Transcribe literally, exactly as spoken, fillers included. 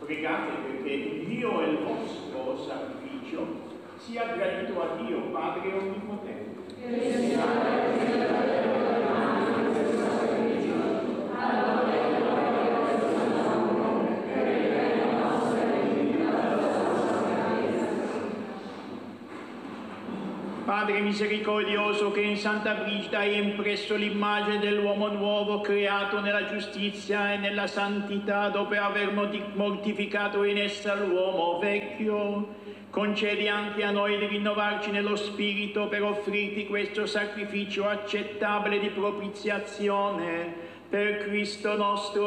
Pregate perché il mio e il vostro sacrificio sia gradito a Dio, Padre Onnipotente. Padre misericordioso, che in Santa Brigida hai impresso l'immagine dell'uomo nuovo creato nella giustizia e nella santità dopo aver mortificato in essa l'uomo vecchio, concedi anche a noi di rinnovarci nello spirito per offrirti questo sacrificio accettabile di propiziazione per Cristo nostro